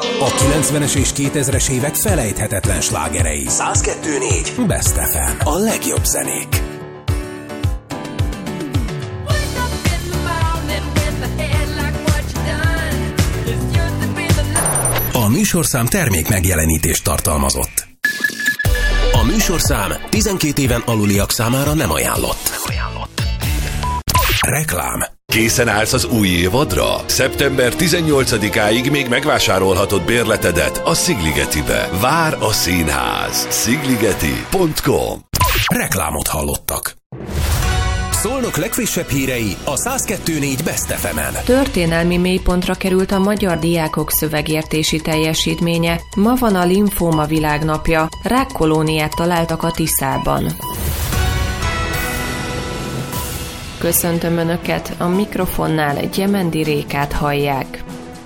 A 90-es és 2000-es évek felejthetetlen slágerei. 102.4 Best FM. A legjobb zenék. A műsorszám termék megjelenítést tartalmazott. A műsorszám 12 éven aluliak számára nem ajánlott. Reklám. Készen állsz az új évadra? Szeptember 18-áig még megvásárolhatod bérletedet a Szigligetibe. Vár a színház. Szigligeti.com. Reklámot hallottak. Szolnok legfrissebb hírei a 102.4 Best FM-en. Történelmi mélypontra került a magyar diákok szövegértési teljesítménye. Ma van a limfóma világnapja. Rákkolóniát találtak a Tiszában. Köszöntöm Önöket, a mikrofonnál Gyemendi Rékát hallják.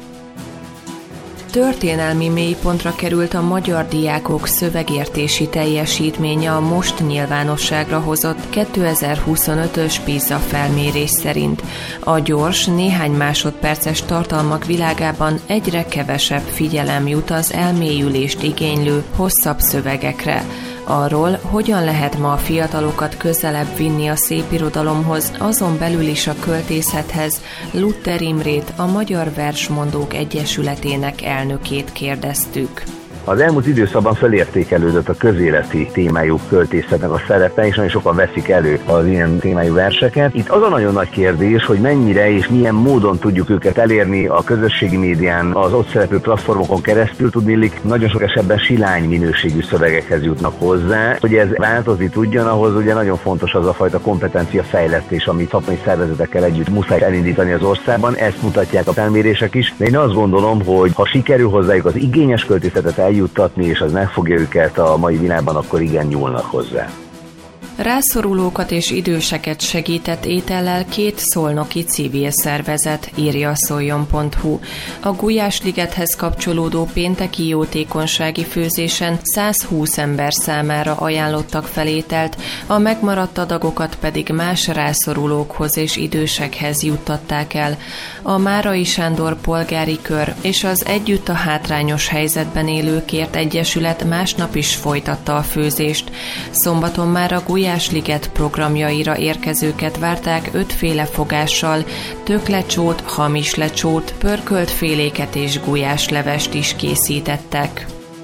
Történelmi mélypontra került a magyar diákok szövegértési teljesítménye a most nyilvánosságra hozott 2025-ös PISA felmérés szerint. A gyors, néhány másodperces tartalmak világában egyre kevesebb figyelem jut az elmélyülést igénylő, hosszabb szövegekre. Arról, hogyan lehet ma a fiatalokat közelebb vinni a szépirodalomhoz, azon belül is a költészethez, Luther Imrét, a Magyar Versmondók Egyesületének elnökét kérdeztük. Az elmúlt időszakban felértékelődött a közéleti témájú költészetnek a szerepe, és nagyon sokan veszik elő az ilyen témájú verseket. Itt az a nagyon nagy kérdés, hogy mennyire és milyen módon tudjuk őket elérni a közösségi médián, az ott szereplő platformokon keresztül, tudniillik nagyon sok esetben silány minőségű szövegekhez jutnak hozzá. Hogy ez változni tudjon, ahhoz ugye nagyon fontos az a fajta kompetencia fejlesztés, amit szakmai szervezetekkel együtt muszáj elindítani az országban. Ezt mutatják a felmérések is. De én azt gondolom, hogy ha sikerül hozzájuk az igényes költészetet eljuttatni, és az megfogja őket a mai világban, akkor igen, nyúlnak hozzá. Rászorulókat és időseket segített étellel 2 szolnoki civil szervezet, írja a szoljon.hu. A Gulyásligethez kapcsolódó pénteki jótékonysági főzésen 120 ember számára ajánlottak fel ételt, a megmaradt adagokat pedig más rászorulókhoz és idősekhez juttatták el. A Márai Sándor polgári kör és az Együtt a hátrányos helyzetben élőkért egyesület másnap is folytatta a főzést. Szombaton már a Gulyásliget programjaira érkezőket várták 5 féle fogással, töklecsót, hamis lecsót, pörkölt féléket és gulyáslevest is készítettek.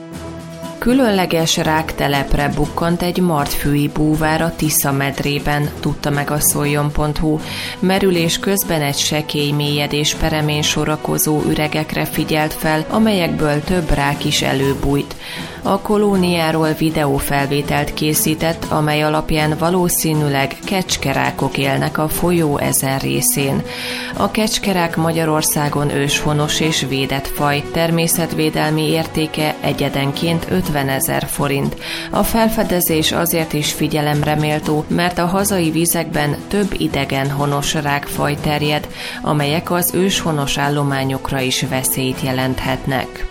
Különleges ráktelepre bukkant egy martfűi búvár a Tisza medrében, tudta meg a szoljon.hu. Merülés közben egy sekély mélyedés peremén sorakozó üregekre figyelt fel, amelyekből több rák is előbújt. A kolóniáról videófelvételt készített, amely alapján valószínűleg kecskerákok élnek a folyó ezen részén. A kecskerák Magyarországon őshonos és védett faj, természetvédelmi értéke egyedenként 50 000 forint. A felfedezés azért is figyelemre méltó, mert a hazai vizekben több idegen honos rákfaj terjed, amelyek az őshonos állományokra is veszélyt jelenthetnek.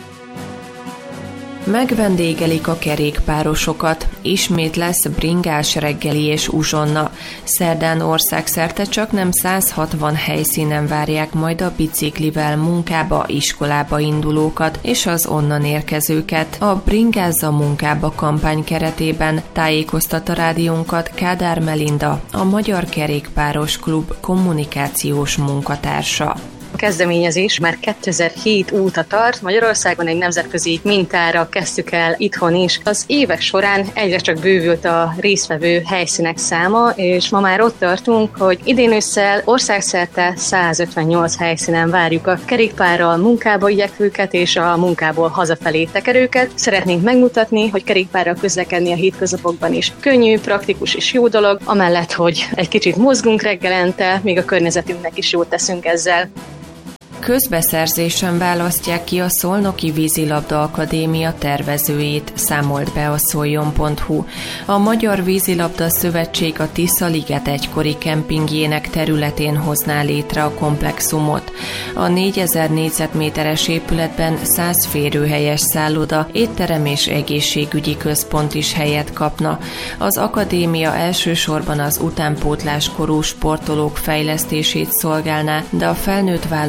Megvendégelik a kerékpárosokat, ismét lesz bringás reggeli és uzsonna. Szerdán országszerte csaknem 160 helyszínen várják majd a biciklivel munkába, iskolába indulókat és az onnan érkezőket. A Bringázza munkába kampány keretében tájékoztat a rádiónkat Kádár Melinda, a Magyar Kerékpáros Klub kommunikációs munkatársa. A kezdeményezés már 2007 óta tart, Magyarországon egy nemzetközi mintára kezdtük el itthon is. Az évek során egyre csak bővült a résztvevő helyszínek száma, és ma már ott tartunk, hogy idén ősszel országszerte 158 helyszínen várjuk a kerékpárral munkába igyekvőket és a munkából hazafelé tekerőket. Szeretnénk megmutatni, hogy kerékpárral közlekedni a hétköznapokban is könnyű, praktikus és jó dolog, amellett, hogy egy kicsit mozgunk reggelente, még a környezetünknek is jót teszünk ezzel. Közbeszerzésen választják ki a Szolnoki Vízilabda Akadémia tervezőjét, számolt be a szoljon.hu. A Magyar Vízilabda Szövetség a Tisza-liget egykori kempingjének területén hozná létre a komplexumot. A 4000 négyzetméteres épületben 100 férőhelyes szálloda, étterem és egészségügyi központ is helyet kapna. Az akadémia elsősorban az utánpótláskorú sportolók fejlesztését szolgálná, de a felnőtt válogatott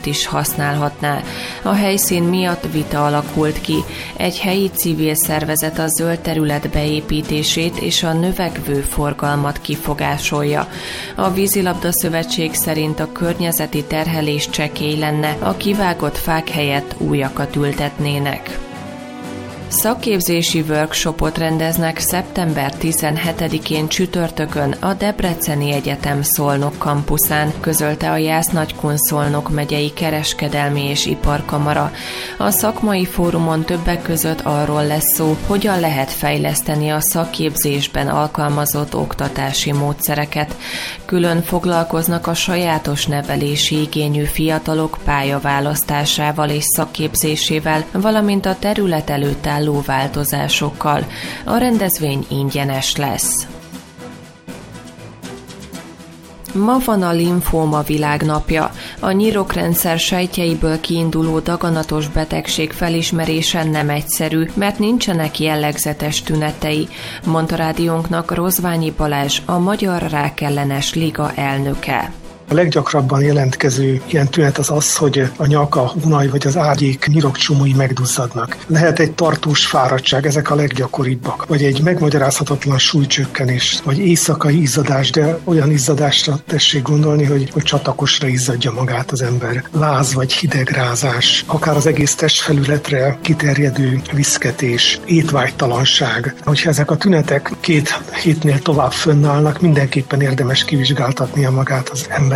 előtt is használhatná. A helyszín miatt vita alakult ki. Egy helyi civil szervezet a zöld terület beépítését és a növekvő forgalmat kifogásolja. A Vízilabda Szövetség szerint a környezeti terhelés csekély lenne, a kivágott fák helyett újakat ültetnének. Szakképzési workshopot rendeznek szeptember 17-én csütörtökön a Debreceni Egyetem Szolnok kampuszán, közölte a Jász-Nagykun Szolnok megyei kereskedelmi és iparkamara. A szakmai fórumon többek között arról lesz szó, hogyan lehet fejleszteni a szakképzésben alkalmazott oktatási módszereket. Külön foglalkoznak a sajátos nevelési igényű fiatalok pályaválasztásával és szakképzésével, valamint a terület előtt álló változásokkal. A rendezvény ingyenes lesz. Ma van a limfóma világnapja. A nyirokrendszer sejtjeiből kiinduló daganatos betegség felismerése nem egyszerű, mert nincsenek jellegzetes tünetei, mondta rádiónknak Rozványi Balázs, a Magyar Rákellenes Liga elnöke. A leggyakrabban jelentkező ilyen tünet az, hogy a nyak, a hunaj vagy az ágyék nyirokcsomói megduzzadnak. Lehet egy tartós fáradtság, ezek a leggyakoribbak, vagy egy megmagyarázhatatlan súlycsökkenés, vagy éjszakai izzadás, de olyan izzadásra tessék gondolni, hogy csatakosra izzadja magát az ember. Láz vagy hidegrázás, akár az egész testfelületre kiterjedő viszketés, étvágytalanság. Hogyha ezek a tünetek 2 hétnél tovább fönnállnak, mindenképpen érdemes kivizsgáltatnia magát az embernek.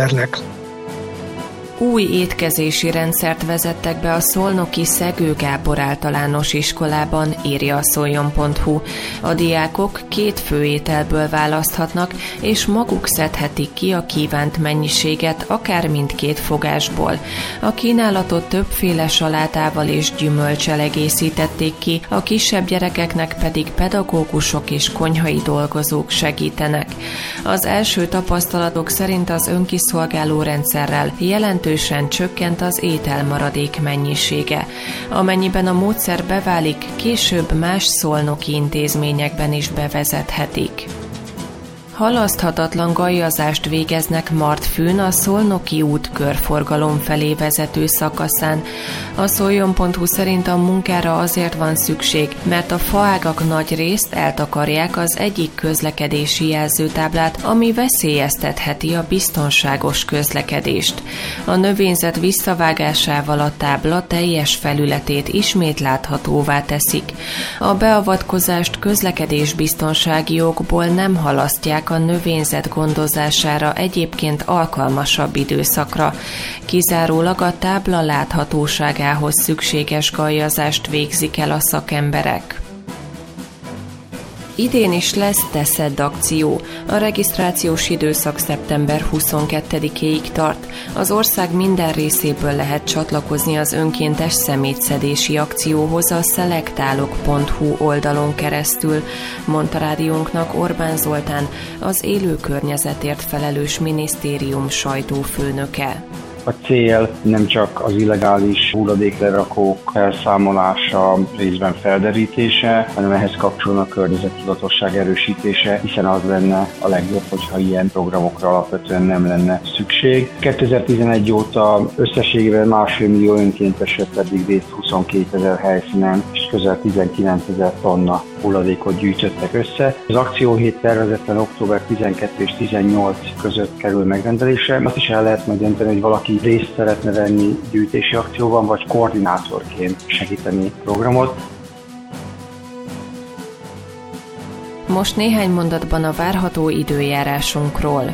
Új étkezési rendszert vezettek be a szolnoki Szegő Gábor általános iskolában, írja a szoljon.hu. A diákok 2 főételből választhatnak, és maguk szedhetik ki a kívánt mennyiséget, akár mindkét fogásból. A kínálatot többféle salátával és gyümölccsel egészítették ki, a kisebb gyerekeknek pedig pedagógusok és konyhai dolgozók segítenek. Az első tapasztalatok szerint az önkiszolgáló rendszerrel jelentősen csökkent az ételmaradék mennyisége. Amennyiben a módszer beválik, később más szolnoki intézményekben is bevezethetik. Halaszthatatlan gajjazást végeznek Martfűn a Szolnoki út körforgalom felé vezető szakaszán. A szoljon.hu szerint a munkára azért van szükség, mert a faágak nagy részt eltakarják az egyik közlekedési jelzőtáblát, ami veszélyeztetheti a biztonságos közlekedést. A növényzet visszavágásával a tábla teljes felületét ismét láthatóvá teszik. A beavatkozást közlekedésbiztonsági okból nem halasztják a növényzet gondozására egyébként alkalmasabb időszakra. Kizárólag a tábla láthatóságához szükséges gajjazást végzik el a szakemberek. Idén is lesz Teszed akció. A regisztrációs időszak szeptember 22-éig tart. Az ország minden részéből lehet csatlakozni az önkéntes szemétszedési akcióhoz a szelektálok.hu oldalon keresztül, mondta rádiónknak Orbán Zoltán, az élő környezetért felelős minisztérium sajtófőnöke. A cél nem csak az illegális hulladéklerakók felszámolása, részben felderítése, hanem ehhez kapcsolódó a környezettudatosság erősítése, hiszen az lenne a legjobb, hogyha ilyen programokra alapvetően nem lenne szükség. 2011 óta összességében 1,5 millió önkéntes pedig részt 22 000 helyszínen, és közel 19 000 tonna hulladékot gyűjtöttek össze. Az akcióhét tervezetten október 12 és 18 között kerül megrendelésre. Azt is el lehet majd dönteni, hogy valaki részt szeretne venni gyűjtési akcióban, vagy koordinátorként segíteni programot. Most néhány mondatban a várható időjárásunkról.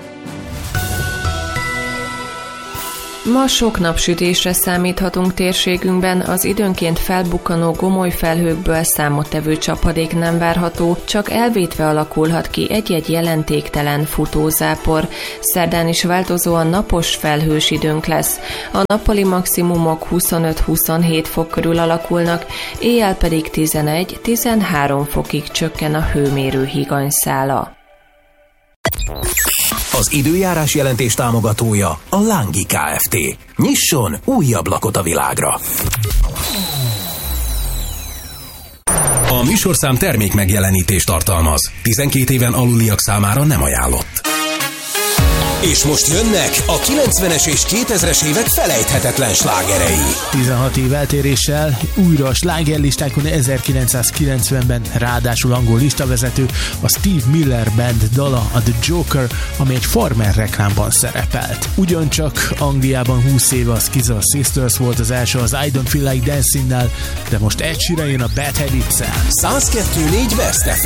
Ma sok napsütésre számíthatunk térségünkben, az időnként felbukkanó gomoly felhőkből számottevő csapadék nem várható, csak elvétve alakulhat ki egy-egy jelentéktelen futózápor. Szerdán is változóan napos felhős időnk lesz. A nappali maximumok 25-27 fok körül alakulnak, éjjel pedig 11-13 fokig csökken a hőmérő higanyszála. Az időjárás jelentés támogatója a Lángi Kft. Nyisson új ablakot a világra! A műsorszám termék megjelenítést tartalmaz. 12 éven aluliak számára nem ajánlott. És most jönnek a 90-es és 2000-es évek felejthetetlen slágerei. 16 év eltéréssel újra a slágerlistákon 1990-ben, ráadásul angol listavezető, a Steve Miller Band dala, a The Joker, ami egy Farmer reklámban szerepelt. Ugyancsak Angliában 20 éve a Skizzle Sisters volt az első az I Don't Feel Like Dancing-nál, de most Ed Sheeran jön a Bad Habits-el. 102.4 West FM.